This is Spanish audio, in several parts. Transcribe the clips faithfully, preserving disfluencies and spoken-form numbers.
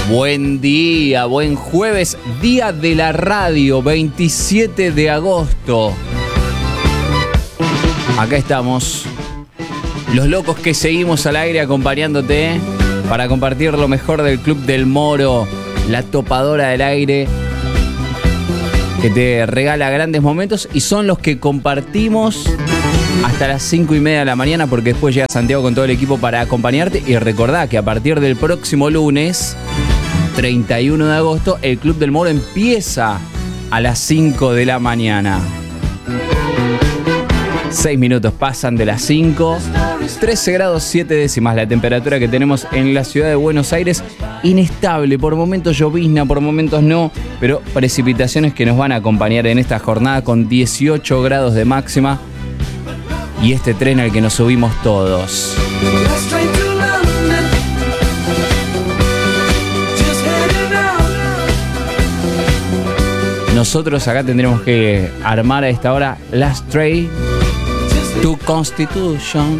Buen día, buen jueves, día de la radio, veintisiete de agosto. Acá estamos, los locos que seguimos al aire acompañándote para compartir lo mejor del Club del Moro, la topadora del aire que te regala grandes momentos y son los que compartimos hasta las cinco y media de la mañana, porque después llega Santiago con todo el equipo para acompañarte. Y recordá que a partir del próximo lunes treinta y uno de agosto el Club del Moro empieza a las cinco de la mañana. seis minutos pasan de las cinco. trece grados siete décimas la temperatura que tenemos en la ciudad de Buenos Aires. Inestable, por momentos llovizna, por momentos no, pero precipitaciones que nos van a acompañar en esta jornada con dieciocho grados de máxima. Y este tren al que nos subimos todos. Nosotros acá tendremos que armar a esta hora Last Train to Constitution.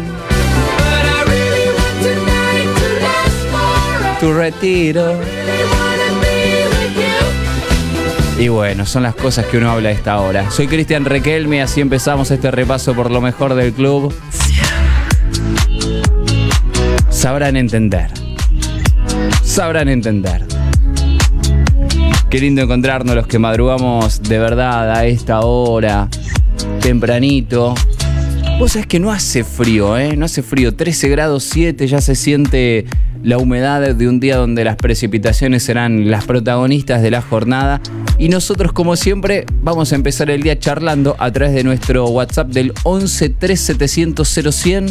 Tu retiro. Y bueno, son las cosas que uno habla a esta hora. Soy Cristian Requelme, así empezamos este repaso por lo mejor del club. Sabrán entender. Sabrán entender. Qué lindo encontrarnos los que madrugamos de verdad a esta hora, tempranito. Vos sabés que no hace frío, ¿eh? No hace frío. trece grados siete, ya se siente la humedad de un día donde las precipitaciones serán las protagonistas de la jornada. Y nosotros, como siempre, vamos a empezar el día charlando a través de nuestro WhatsApp del once tres setecientos cero cien.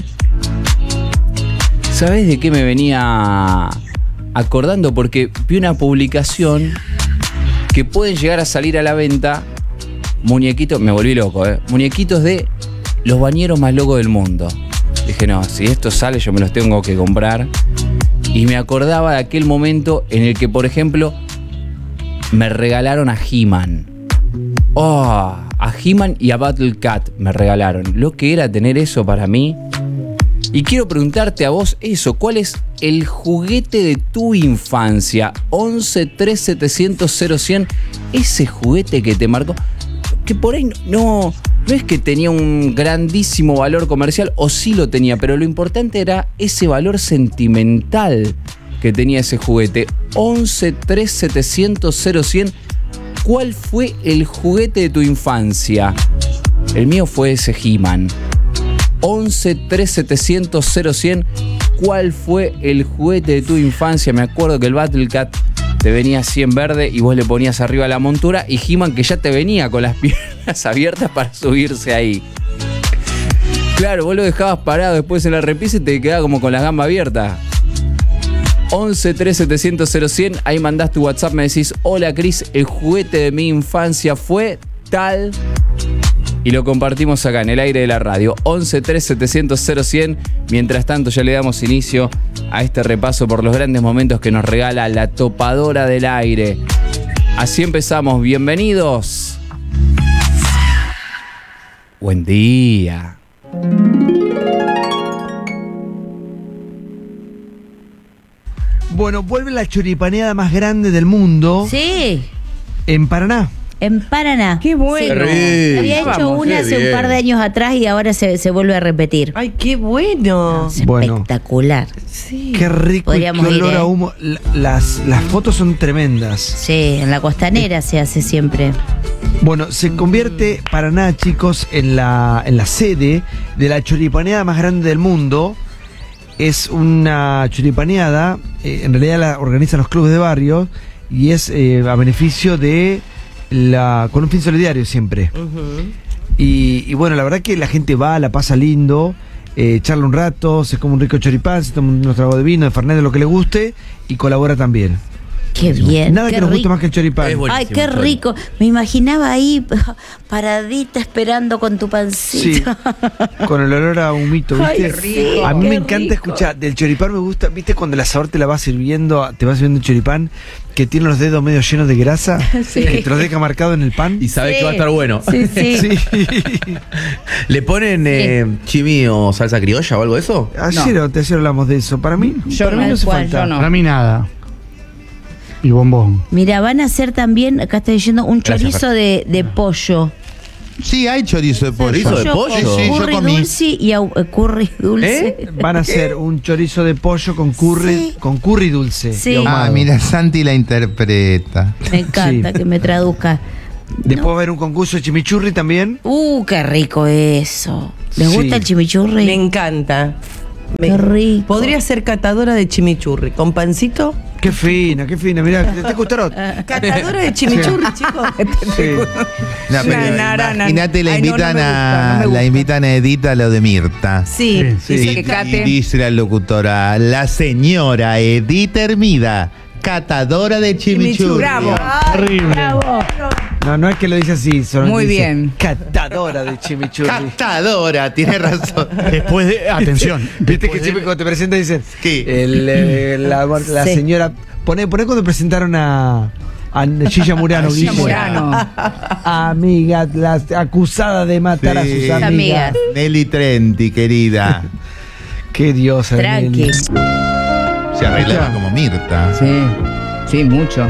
¿Sabés de qué me venía acordando? Porque vi una publicación que pueden llegar a salir a la venta muñequitos, me volví loco, ¿eh? Muñequitos de los bañeros más locos del mundo. Dije, no, si esto sale yo me los tengo que comprar. Y me acordaba de aquel momento en el que, por ejemplo, me regalaron a He-Man. Oh, a He-Man y a Battle Cat me regalaron. Lo que era tener eso para mí. Y quiero preguntarte a vos eso, ¿cuál es el juguete de tu infancia? once tres setecientos cero cien, ese juguete que te marcó, que por ahí no, no es que tenía un grandísimo valor comercial, o sí lo tenía, pero lo importante era ese valor sentimental que tenía ese juguete. once tres setecientos cero cien, ¿cuál fue el juguete de tu infancia? El mío fue ese He-Man. once tres setecientos cero cien, ¿cuál fue el juguete de tu infancia? Me acuerdo que el Battle Cat te venía así en verde y vos le ponías arriba la montura, y He-Man que ya te venía con las piernas abiertas para subirse ahí. Claro, vos lo dejabas parado después en la repisa y te quedaba como con las gambas abiertas. once tres setecientos cero cien, ahí mandás tu WhatsApp, me decís, hola Cris, el juguete de mi infancia fue tal, y lo compartimos acá en el aire de la radio. once tres setecientos cero cien. Mientras tanto ya le damos inicio a este repaso por los grandes momentos que nos regala la topadora del aire. Así empezamos, bienvenidos. Buen día. Bueno, vuelve la choripaneada más grande del mundo. Sí. En Paraná. En Paraná. Qué bueno. Sí, había hecho Vamos, una hace bien. un par de años atrás y ahora se, se vuelve a repetir. Ay, qué bueno. Es Bueno. espectacular. Sí. Qué rico y qué Podríamos ir, olor ¿eh? a humo. La- Las, las fotos son tremendas. Sí, en la costanera se hace siempre. Bueno, se convierte Paraná, chicos, en la, en la sede de la choripaneada más grande del mundo. Es una choripaneada, eh, en realidad la organizan los clubes de barrio y es eh, a beneficio de la, con un fin solidario siempre. Ujú. Y, y bueno, la verdad que la gente va, la pasa lindo, eh, charla un rato, se come un rico choripán, se toma unos tragos de vino, de fernet, de lo que le guste, y colabora también. Qué bien. Nada qué que nos guste rico. más que el choripán. Es bueno. Ay, Buenísimo, qué Chori. rico. Me imaginaba ahí paradita esperando con tu Sí, pancito. con el olor a humito, ¿viste? Ay, sí, a mí qué me encanta rico. escuchar, del choripán me gusta, ¿viste? Cuando el asador te la va sirviendo, te va sirviendo el choripán, que tiene los dedos medio llenos de grasa, Sí. que te los deja marcado en el pan. Y sabes Sí. que va a estar bueno. Sí, sí. Sí. ¿Le ponen eh, chimi o salsa criolla o algo de eso? Ayer o anteayer hablamos de eso. Para mí, Yo para mí no, no hace cual, falta. yo no. Para mí nada. y bombón. Mira, van a hacer también, acá está diciendo, un Gracias, chorizo de, de pollo. Sí, hay chorizo de pollo. ¿Chorizo de pollo? Sí, sí, yo Curry comí. dulce y au- eh, curry dulce. ¿Eh? Van a hacer un chorizo de pollo con curry, Sí. con curry dulce. Sí. y ahumado. Ah, mira, Santi la interpreta. Me encanta Sí. que me traduzca. Después va a haber un concurso de chimichurri también. Uh, qué rico eso. ¿Les Sí. gusta el chimichurri? Me encanta. Me- Qué rico. Podría ser catadora de chimichurri. ¿Con pancito? Qué fina, qué fina. Mira, ¿te, te gustaron? Catadora de chimichurri, chicos. Sí. No, pero Na, na, na, imagínate, la ay, no, no invitan me gusta, a no me la gusta. invitan a Edith a lo de Mirta. Sí. Sí. Dice Y, que y cate. dice la locutora, la señora Edith Hermida, catadora de chimichurri. Bravo. Terrible. No, no es que lo dice así. Solo Muy dice bien. Catadora de chimichurri. Catadora, tiene razón. Después de. Atención. Viste que después siempre de- cuando te presentan dicen. ¿Qué? El, eh, la la Sí. señora. Poné, poné cuando presentaron a. A Gilla Murano. Gilla Guille. Murano. Amiga, la acusada de matar a Sí. sus amigas. Amigas. Nelly Trenti, querida. Qué diosa. Tranqui. Nelly. Se arreglaba como Mirta. Sí, sí, mucho.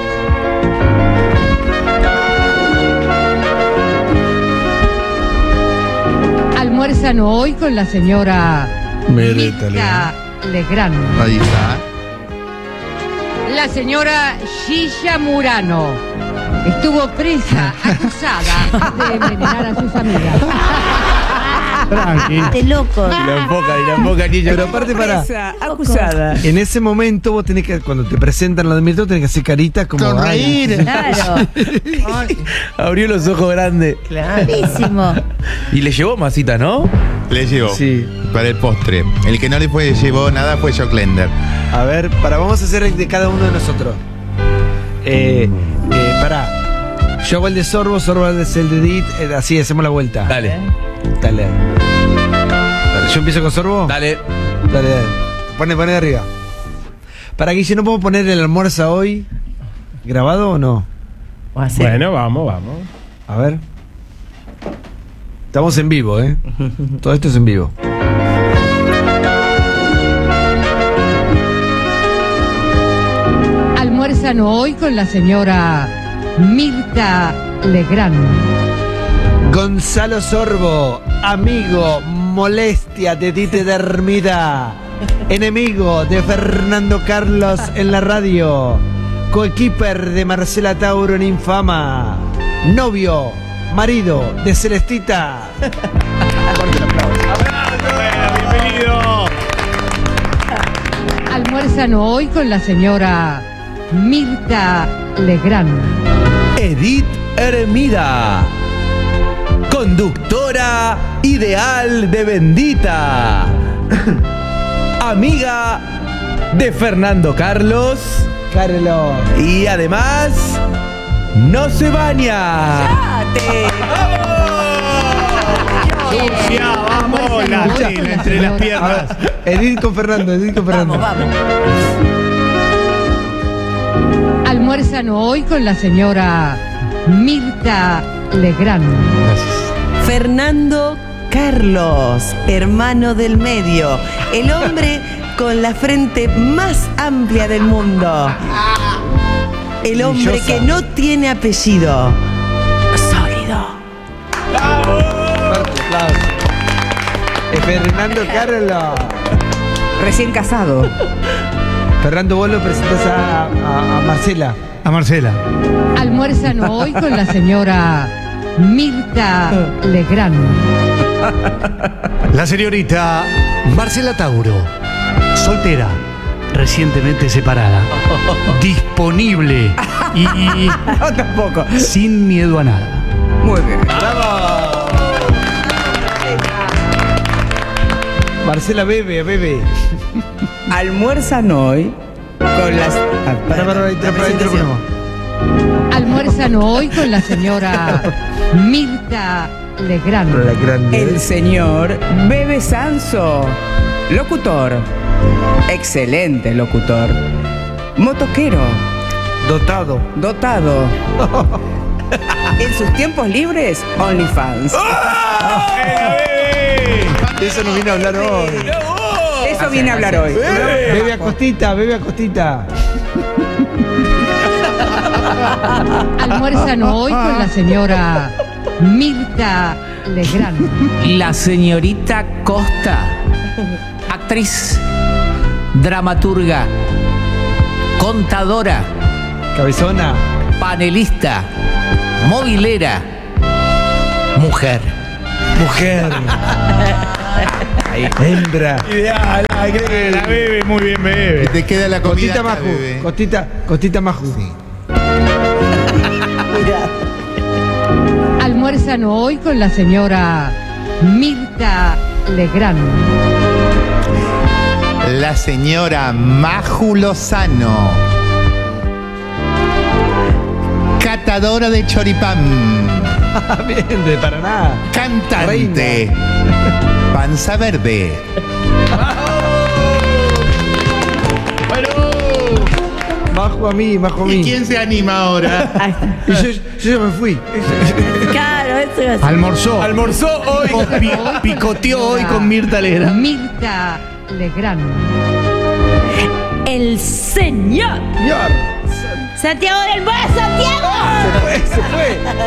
Almuerzan hoy con la señora Mirta Mirta Legrand. Ahí está. La señora Gilla Murano estuvo presa, acusada de envenenar a sus amigas. Tranqui. De loco. Y la enfoca, y la enfoca, niña. Pero aparte, para. Esa, acusada. En ese momento vos tenés que, cuando te presentan lo de Mirta, tenés que hacer caritas como. Sonreír. Claro. Abrió los ojos grandes. Claro. Buenísimo. Y le llevó masita, ¿no? Le llevó. Sí. Para el postre. El que no le fue, llevó nada fue Jock Lender. A ver, para, vamos a hacer el de cada uno de nosotros. Eh, eh, pará. Yo hago el de Sorbo, Sorbo hace el de Edith, eh, así hacemos la vuelta. Dale. Dale. Dale, yo empiezo con Sorbo. Dale. Dale, dale. Pone, pone de arriba. Para Guille, ¿no podemos poner el almuerzo hoy? ¿Grabado o no? O hacer- Bueno, vamos, vamos. A ver. Estamos en vivo, ¿eh? Todo esto es en vivo. Almuerzan hoy con la señora Mirta Legrand. Gonzalo Sorbo, amigo, molestia de Tite de Hermida, enemigo de Fernando Carlos en la radio, coequiper de Marcela Tauro en Infama, novio, marido de Celestita. Fuerte el aplauso. Bienvenido. Almuerzan hoy con la señora Mirta Legrand. Edith Hermida, conductora ideal de Bendita, amiga de Fernando Carlos Carlos. y además no se baña. Sucia, vamos, la tela entre las A piernas. ver, Edith con Fernando, Edith con Fernando. Vamos, vamos. Almuerzan hoy con la señora Mirta Legrand. Fernando Carlos, hermano del medio, el hombre con la frente más amplia del mundo. El hombre Brillosa. que no tiene apellido. Sólido. Fuerte aplauso. Eh, Fernando Carlos. Recién casado. Fernando, vos lo presentás a, a- a Marcela. A Marcela. Almuerzan hoy con la señora Mirta Legrand. La señorita Marcela Tauro, soltera, recientemente separada, disponible y No, tampoco. sin miedo a nada. Muy bien. Marcela bebe, bebe. Almuerzan hoy con las. Ah, Para, para, ahí te- ahí te lo ponemos. Almuerzan hoy con la señora Mirta Legrand. La grande. El señor Bebe Sanso, locutor, excelente locutor, motoquero, Dotado. dotado. En sus tiempos libres, OnlyFans. De eso nos viene a hablar hoy. Eso viene a hablar hoy. Bebe a costita, bebe a costita. Almuerzan hoy con la señora Mirta Legrand. La señorita Costa, actriz, dramaturga, contadora, Cabezona. panelista, movilera, mujer. Mujer. Hembra. Ideal, la, la bebe, muy bien bebe. Que te queda la comida. Costita acá, Maju. bebé. Costita, costita Maju. Almuerzan hoy con la señora Mirta Legrand. La señora Maju Lozano, catadora de choripán, Bien, de Paraná. cantante, panza verde. Maju a mí, Maju a mí. ¿Y quién se anima ahora? Y yo, yo ya me fui. Claro, eso es. Almorzó. Almorzó hoy. O pi- picoteó hoy con Mirta Legrand. Mirta Legrand. El señor Señor. Santiago del Mar, Santiago. Se fue, se fue.